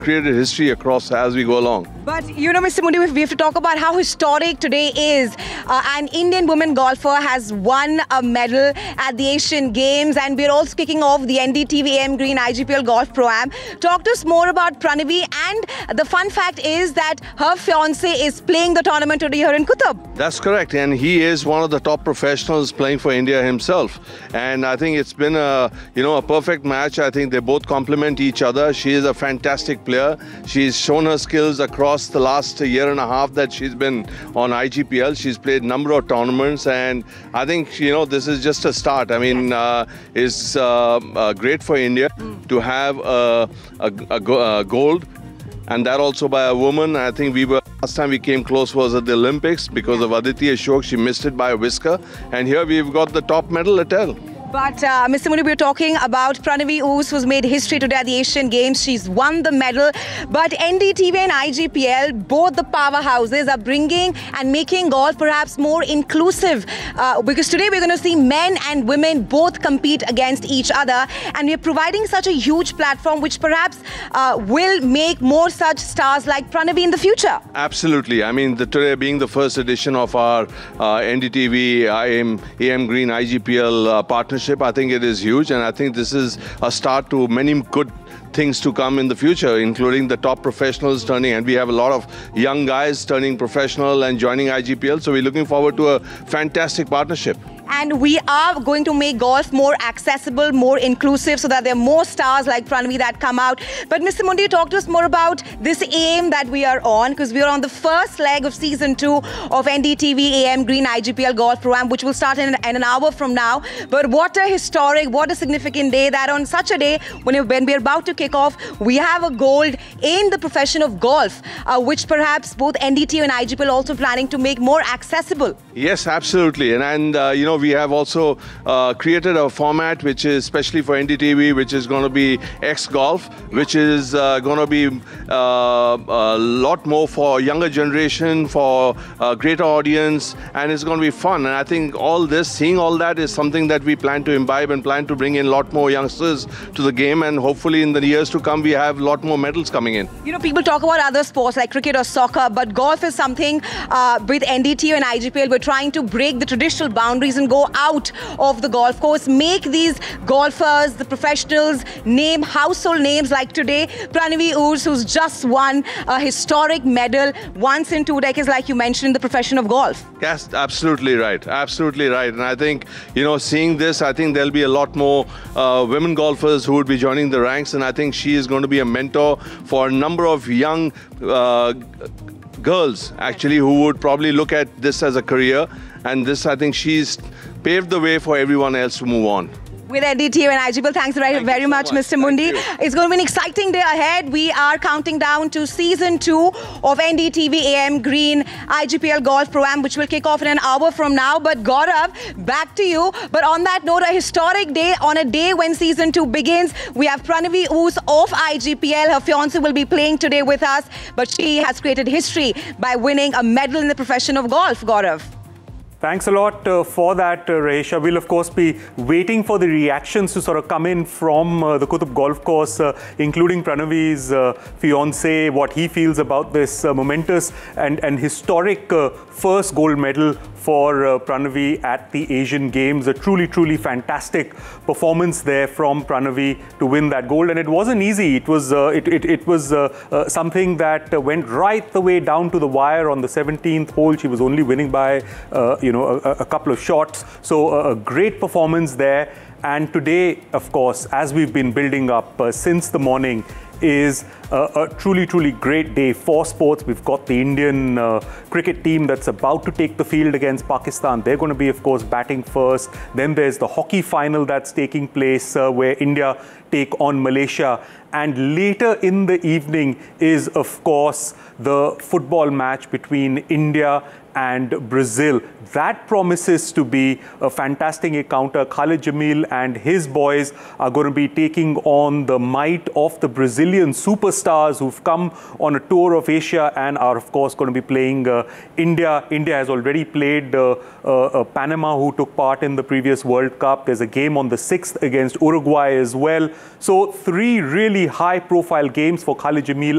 created history across as we go along. But you know, Mr. Mundi, we have to talk about how historic today is. An Indian woman golfer has won a medal at the Asian Games, and we're also kicking off the NDTV AM Green IGPL Golf Pro-Am. Talk to us more about Pranavi, and the fun fact is that her fiancé is playing the tournament today here in Qutub. That's correct, and he is one of the top professionals playing for India himself. And I think it's been a perfect match. I think they both complement each other. She is a fantastic player. She's shown her skills across the last year and a half that she's been on IGPL. She's played a number of tournaments, and I think this is just a start. I mean, it's great for India to have a gold, and that also by a woman. I think last time we came close was at the Olympics because of Aditi Ashok. She missed it by a whisker, and here we've got the top medal at Elle. But Mr. Mundi, we're talking about Pranavi Oos, who's made history today at the Asian Games. She's won the medal. But NDTV and IGPL, both the powerhouses, are bringing and making golf perhaps more inclusive. Because today we're going to see men and women both compete against each other. And we're providing such a huge platform which perhaps will make more such stars like Pranavi in the future. Absolutely. I mean, today being the first edition of our NDTV AM Green IGPL partnership, I think it is huge, and I think this is a start to many good things to come in the future, including the top professionals turning, and we have a lot of young guys turning professional and joining IGPL, so we're looking forward to a fantastic partnership. And we are going to make golf more accessible, more inclusive, so that there are more stars like Pranavi that come out. But Mr. Mundi, talk to us more about this aim that we are on, because we are on the first leg of season 2 of NDTV AM Green IGPL Golf Pro-Am, which will start in an hour from now. But what a historic, what a significant day that on such a day, when we're about to kick off, we have a gold in the profession of golf, which perhaps both NDTV and IGPL also planning to make more accessible. Yes, absolutely. And we have also created a format which is especially for NDTV, which is going to be X Golf, which is going to be a lot more for younger generation, for a greater audience, and it's going to be fun. And I think seeing all that is something that we plan to imbibe and plan to bring in a lot more youngsters to the game, and hopefully in the years to come we have a lot more medals coming in. You know, people talk about other sports like cricket or soccer, but golf is something with NDTV and IGPL, we're trying to break the traditional boundaries and go out of the golf course, make these golfers, the professionals, name household names like today, Pranavi Oos, who's just won a historic medal once in 2 decades, like you mentioned, in the profession of golf. Yes, absolutely right. Absolutely right. And I think, seeing this, I think there'll be a lot more women golfers who would be joining the ranks, and I think she is going to be a mentor for a number of young girls, actually, who would probably look at this as a career. And this, I think she's paved the way for everyone else to move on. With NDTV and IGPL, thanks very much, Mr. Mundi. It's going to be an exciting day ahead. We are counting down to season 2 of NDTV AM Green IGPL Golf Pro-Am, which will kick off in an hour from now. But Gaurav, back to you. But on that note, a historic day, on a day when season 2 begins. We have Pranavi Oos of IGPL. Her fiancé will be playing today with us, but she has created history by winning a medal in the profession of golf. Gaurav. Thanks a lot for that, Raisha. We'll, of course, be waiting for the reactions to sort of come in from the Qutub Golf Course, including Pranavi's fiancé, what he feels about this momentous and historic first gold medal for Pranavi at the Asian Games. A truly, truly fantastic performance there from Pranavi to win that gold. And it wasn't easy. It was something that went right the way down to the wire on the 17th hole. She was only winning by a couple of shots. So a great performance there. And today, of course, as we've been building up since the morning, is a truly, truly great day for sports. We've got the Indian cricket team that's about to take the field against Pakistan. They're going to be, of course, batting first. Then there's the hockey final that's taking place where India take on Malaysia. And later in the evening is, of course, the football match between India and Brazil. That promises to be a fantastic encounter. Khalid Jamil and his boys are going to be taking on the might of the Brazilian Brazilian superstars who've come on a tour of Asia and are, of course, going to be playing India. India has already played Panama, who took part in the previous World Cup. There's a game on the 6th against Uruguay as well. So 3 really high-profile games for Khalid Jamil